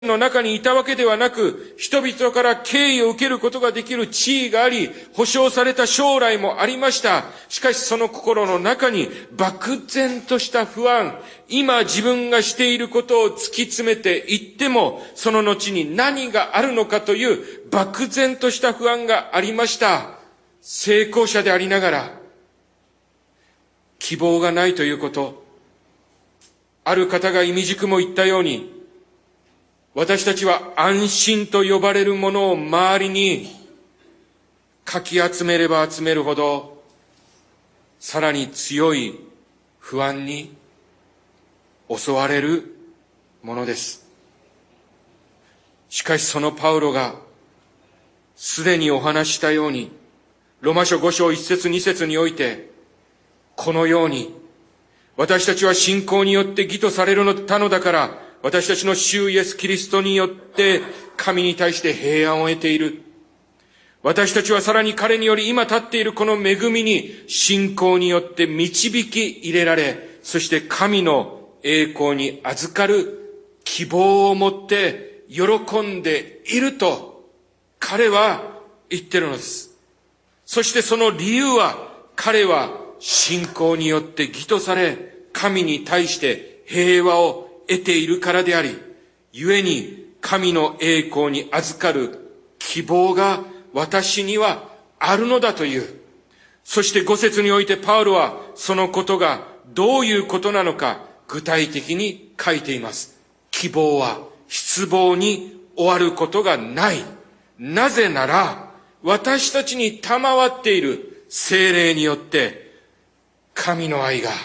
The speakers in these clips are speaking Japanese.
の中にいたわけではなく、人々から敬意を受けることができる地位があり、保証された将来もありました。しかしその心の中に漠然とした不安、今自分がしていることを突き詰めていっても、その後に何があるのかという漠然とした不安がありました。成功者でありながら、希望がないということ。ある方が意味軸も言ったように、私たちは安心と呼ばれるものを周りにかき集めれば集めるほど、さらに強い不安に襲われるものです。しかしそのパウロがすでにお話したように、ロマ書5章1節2節において、このように私たちは信仰によって義とされたのだから、私たちの主イエス・キリストによって神に対して平安を得ている。私たちはさらに彼により今立っているこの恵みに信仰によって導き入れられ、そして神の栄光に預かる希望を持って喜んでいると彼は言ってるのです。そしてその理由は、彼は信仰によって義とされ、神に対して平和を得ているからであり、故に神の栄光に預かる希望が私にはあるのだという。そして5節においてパウロはそのことがどういうことなのか具体的に書いています。希望は失望に終わることがない。なぜなら私たちに賜っている聖霊によって神の愛が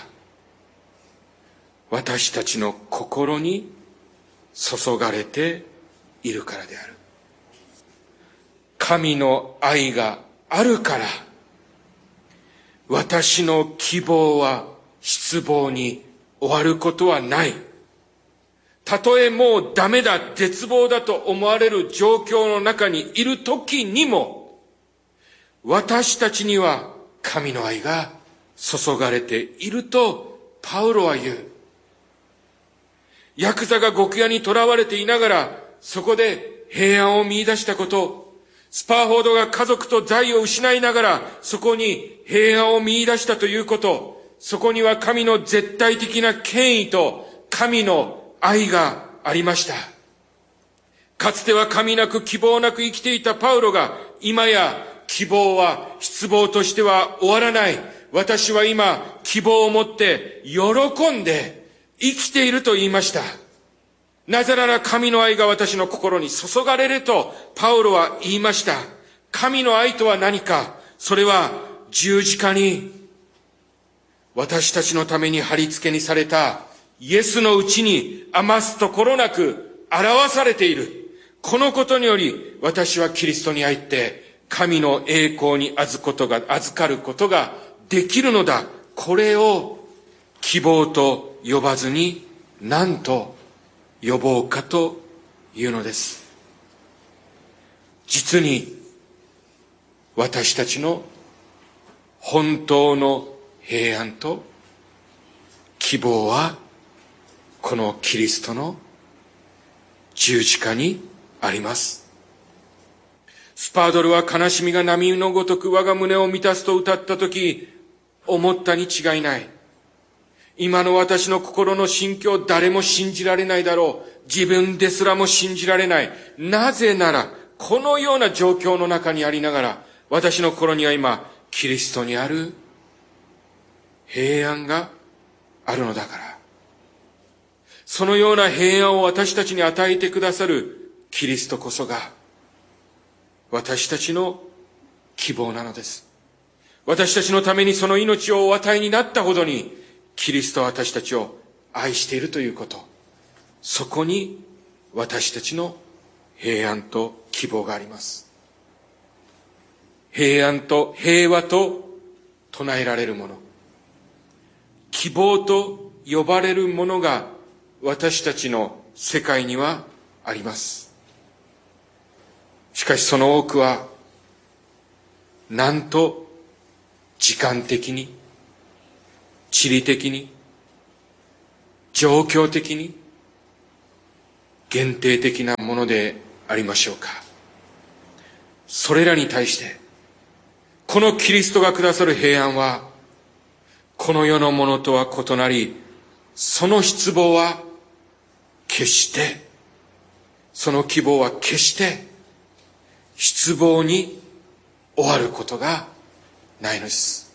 私たちの心に注がれているからである。神の愛があるから、私の希望は失望に終わることはない。たとえもうダメだ、絶望だと思われる状況の中にいる時にも、私たちには神の愛が注がれているとパウロは言う。ヤクザが獄屋に囚われていながら、そこで平安を見出したこと、スパーフォードが家族と財を失いながら、そこに平安を見出したということ、そこには神の絶対的な権威と神の愛がありました。かつては神なく希望なく生きていたパウロが、今や希望は失望としては終わらない。私は今希望を持って喜んで生きていると言いました。なぜなら神の愛が私の心に注がれるとパウロは言いました。神の愛とは何か。それは十字架に私たちのために貼り付けにされたイエスのうちに余すところなく表されている。このことにより私はキリストにあって神の栄光に預かることができるのだ。これを希望と呼ばずに何と呼ぼうかというのです。実に私たちの本当の平安と希望はこのキリストの十字架にあります。スパードルは悲しみが波のごとく我が胸を満たすと歌ったとき、思ったに違いない。今の私の心の心境、誰も信じられないだろう。自分ですらも信じられない。なぜなら、このような状況の中にありながら、私の心には今、キリストにある平安があるのだから。そのような平安を私たちに与えてくださるキリストこそが、私たちの希望なのです。私たちのためにその命をお与えになったほどに、キリストは私たちを愛しているということ。そこに私たちの平安と希望があります。平安と平和と唱えられるもの。希望と呼ばれるものが私たちの世界にはあります。しかしその多くは、なんと時間的に、地理的に、状況的に、 限定的なものでありましょうか。それらに対して、このキリストがくださる平安は、この世のものとは異なり、その失望は決して、その希望は決して失望に終わることがないのです。